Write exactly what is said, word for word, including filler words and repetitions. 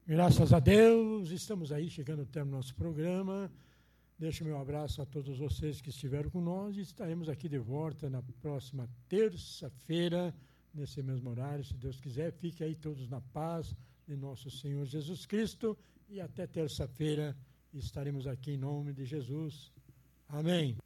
Graças a Deus, estamos aí chegando ao término do nosso programa. Deixo meu abraço a todos vocês que estiveram com nós e estaremos aqui de volta na próxima terça-feira, nesse mesmo horário, se Deus quiser. Fique aí todos na paz de nosso Senhor Jesus Cristo e até terça-feira estaremos aqui em nome de Jesus. Amém.